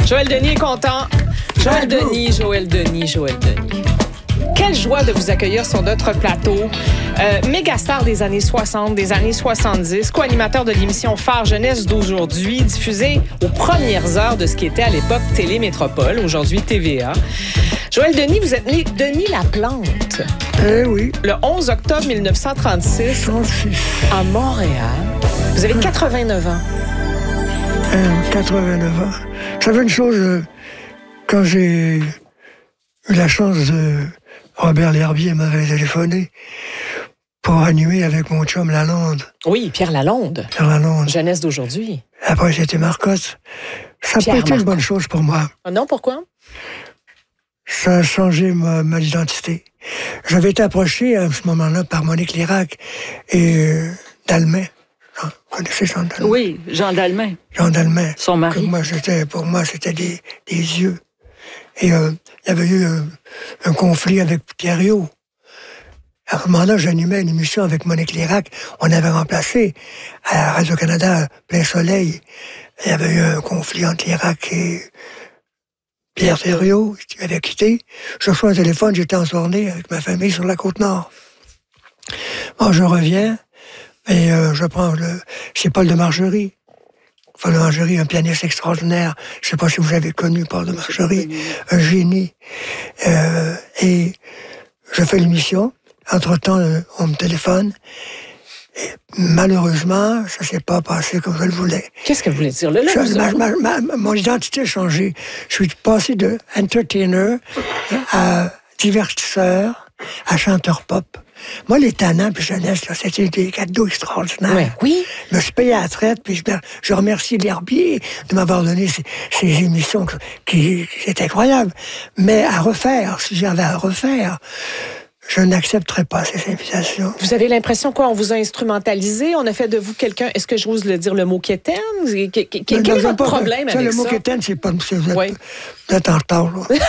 Joël Denis est content. Joël Denis. Quelle joie de vous accueillir sur notre plateau. Mégastar des années 60, des années 70, co-animateur de l'émission Phare Jeunesse d'aujourd'hui, diffusée aux premières heures de ce qui était à l'époque Télémétropole, aujourd'hui TVA. Joël Denis, vous êtes né Denis Laplante. Eh oui. Le 11 octobre 1936 à Montréal. Vous avez 89 ans. 89 ans. Ça fait une chose, quand j'ai eu la chance de... Robert L'Herbier m'avait téléphoné pour animer avec mon chum Lalonde. Oui, Pierre Lalonde. Jeunesse d'aujourd'hui. Après, c'était Marcotte. Ça n'a pas été une bonne chose pour moi. Ah non, pourquoi? Ça a changé ma identité. J'avais été approché à ce moment-là par Monique Lirac et Dalmain. Vous connaissez Jean Dalmain? Oui, Jean Dalmain. Jean Dalmain. Son mari. Pour moi, c'était des yeux. Et il y avait eu un conflit avec Pierre Riot. À ce moment-là, j'animais une émission avec Monique Lirac. On avait remplacé à Radio-Canada Plein Soleil. Il y avait eu un conflit entre Lirac et Pierre Riot, qui m'avait quitté. Je reçois un téléphone, j'étais en tournée avec ma famille sur la Côte-Nord. Bon, je reviens et je prends c'est Paul de Margerie. Paul de Margerie, un pianiste extraordinaire. Je ne sais pas si vous avez connu Paul de Margerie, un génie. Et je fais l'émission. Entre-temps, on me téléphone. Et malheureusement, ça ne s'est pas passé comme je le voulais. Qu'est-ce que vous voulez dire? Mon identité a changé. Je suis passé de entertainer à divertisseur, à chanteur pop. Moi, les talents puis jeunesse, là, c'était des cadeaux extraordinaires. Oui. Je me suis payé à la traite, puis je remercie L'Herbier de m'avoir donné ces émissions qui étaient incroyables. Mais à refaire, si j'avais à refaire, je n'accepterais pas ces invitations. Vous avez l'impression qu'on vous a instrumentalisé? On a fait de vous quelqu'un, est-ce que j'ose le dire, le mot quétaine? Quel est votre problème avec ça? Le mot quétaine, c'est pas... Vous êtes en retard, là.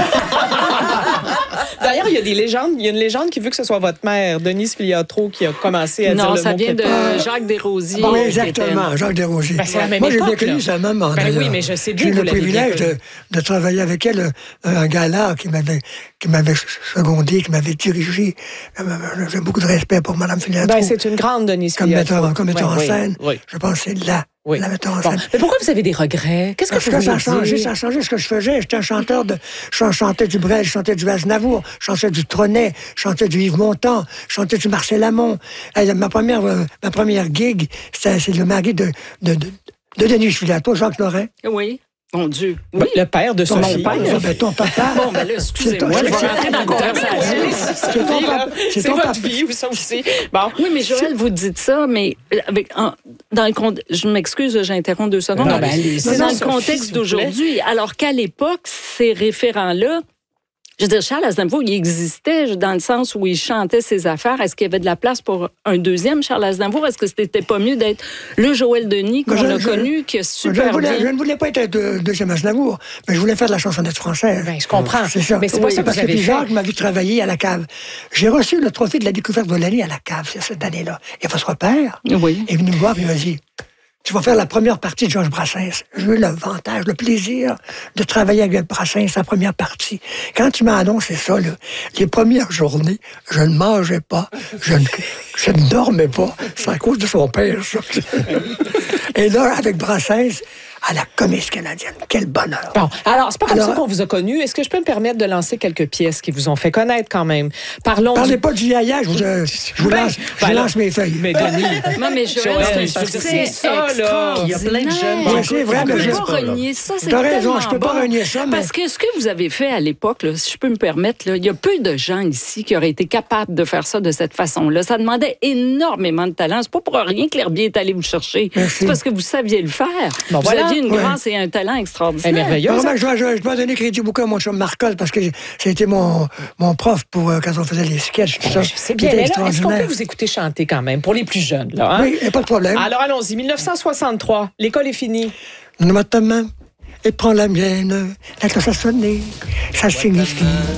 D'ailleurs, il y a des légendes. Il y a une légende qui veut que ce soit votre mère, Denise Filiatro, qui a commencé à dire le mot. Non, ça vient de Jacques Desrosiers. Oui, exactement, Jacques Desrosiers. C'est la même Moi, époque, j'ai bien connu sa maman. Oui, mais je sais bien que vous j'ai eu le privilège de travailler avec elle, un gala qui m'avait secondé, qui m'avait dirigé. J'ai beaucoup de respect pour Mme Filiatro. C'est une grande Denise Filiatro. Comme metteur en scène. Oui. Je pense que c'est là. Oui. La metteur en scène. Mais pourquoi vous avez des regrets? Qu'est-ce que vous voulez dire? Ça a changé ce que je faisais. J'étais un chanteur je chantais du Brel, je chantais du Aznavour, je chantais du Trenet, je chantais du Yves Montand, je chantais du Marcel Amont. Ma première gig, c'est le mari de Denis Filiatro, Jacques Lorrain. Oui. Mon Dieu. Oui. Le père de Sophie. Ton papa. Bon, ben là, excusez-moi, je vais rentrer dans la conversation. C'est votre vie, ça aussi. Bon. Oui, mais Joël, vous dites ça, mais je m'excuse, j'interromps 2 secondes. Non, c'est dans le contexte d'aujourd'hui. Alors qu'à l'époque, ces référents-là, je veux dire, Charles Aznavour, il existait dans le sens où il chantait ses affaires. Est-ce qu'il y avait de la place pour un deuxième Charles Aznavour? Est-ce que c'était pas mieux d'être le Joël Denis qu'on a connu, qui est super bien? Je ne voulais pas être deuxième Aznavour, mais je voulais faire de la chansonnette française. Ben, je comprends. C'est ça. Mais c'est pas ça que vous avez fait. Jacques m'a vu travailler à la cave. J'ai reçu le trophée de la découverte de l'année à la cave cette année-là. Et votre père est venu me voir et il m'a dit... Tu vas faire la première partie de Georges Brassens. J'ai eu l'avantage, le plaisir de travailler avec Brassens, sa première partie. Quand tu m'as annoncé ça, là, les premières journées, je ne mangeais pas, je ne dormais pas. C'est à cause de son père, ça. Et là, avec Brassens, à la Comédie canadienne. Quel bonheur. Bon, alors, c'est pas comme ça qu'on vous a connu. Est-ce que je peux me permettre de lancer quelques pièces qui vous ont fait connaître quand même? Parlez pas du yaya, je vous lance mes feuilles. Mais Denis... Non, mais Joël, c'est ça, là. Il y a plein de jeunes. Oui, c'est vrai, mais je ne peux pas renier ça. T'as raison, je peux pas renier ça, mais... Parce que ce que vous avez fait à l'époque, là, si je peux me permettre, là, il y a peu de gens ici qui auraient été capables de faire ça de cette façon-là. Ça demandait énormément de talent. C'est pas pour rien que l'Herbier est allé vous chercher. Merci. C'est parce que vous saviez le faire. Bon, vous aviez une grâce et un talent extraordinaire. Merveilleux. Je dois donner crédit beaucoup à mon chum Marcotte parce que c'était mon prof pour quand on faisait les sketchs. Tout ça. C'est bien. Mais là, est-ce qu'on peut vous écouter chanter quand même pour les plus jeunes? Là, hein? Oui, il n'y a pas de problème. Alors allons-y. 1963, l'école est finie. Donne-moi ta main et prends la mienne. La cloche a sonné, ça signifie